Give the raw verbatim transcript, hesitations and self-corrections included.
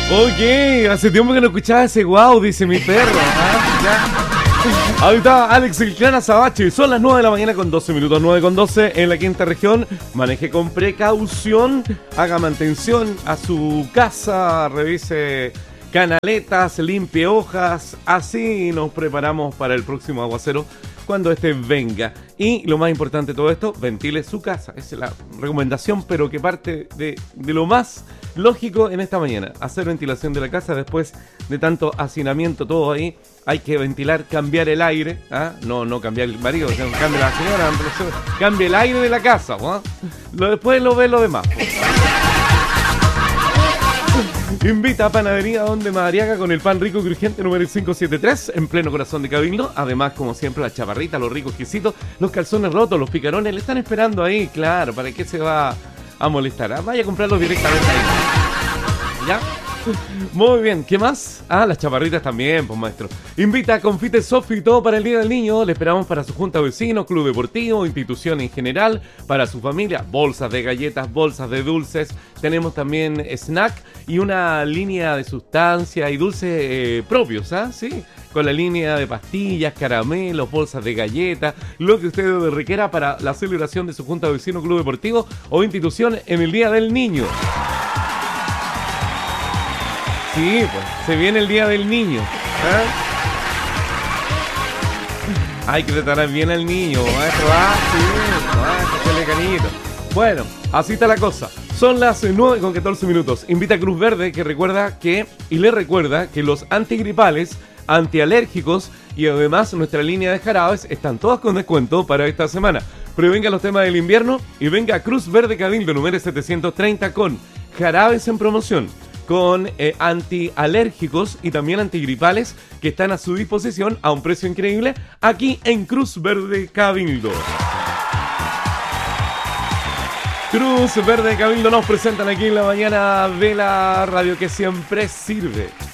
Ok, hace tiempo que no escuchaba ese wow, dice mi perro. ¿Ah? Ya. Ahí está Alex el Clan Azabache. Son las nueve de la mañana con doce minutos, nueve con doce en la quinta región. Maneje con precaución, haga mantención a su casa, revise canaletas, limpie hojas. Así nos preparamos para el próximo aguacero cuando este venga. Y lo más importante de todo esto, ventile su casa. Esa es la recomendación, pero que parte de, de lo más lógico en esta mañana. Hacer ventilación de la casa después de tanto hacinamiento, todo ahí. Hay que ventilar, cambiar el aire. ¿Ah? No, no cambiar el marido, sino cambia la señora. Cambia el aire de la casa. ¿Ah? Lo, después lo ve lo demás. Invita a Panadería Donde Madariaga con el pan rico y crujiente número quinientos setenta y tres en pleno corazón de Cabildo. Además, como siempre, la chaparrita, los ricos quesitos, los calzones rotos, los picarones, le están esperando ahí, claro, ¿para qué se va a molestar? Ah, vaya a comprarlos directamente ahí. ¿Ya? Muy bien, ¿qué más? Ah, las chaparritas también, pues maestro. Invita a Confite Sofi y todo para el Día del Niño. Le esperamos para su junta de vecinos, club deportivo, institución en general, para su familia. Bolsas de galletas, bolsas de dulces. Tenemos también snack y una línea de sustancia y dulces eh, propios, ¿ah? Sí, con la línea de pastillas, caramelos, bolsas de galletas, lo que usted requiera para la celebración de su junta de vecinos, club deportivo o institución en el Día del Niño. Sí, pues, se viene el Día del Niño. ¿Eh? Hay que tratar bien al niño, maestro. Ah, sí, maestro, qué lecanito. Bueno, así está la cosa. Son las nueve con catorce minutos. Invita a Cruz Verde que recuerda que, y le recuerda que los antigripales, antialérgicos y además nuestra línea de jarabes están todas con descuento para esta semana. Prevenga los temas del invierno y venga a Cruz Verde Cabildo número setecientos treinta con jarabes en promoción, con eh, antialérgicos y también antigripales que están a su disposición a un precio increíble aquí en Cruz Verde Cabildo. Cruz Verde Cabildo nos presentan aquí en la mañana de la radio que siempre sirve.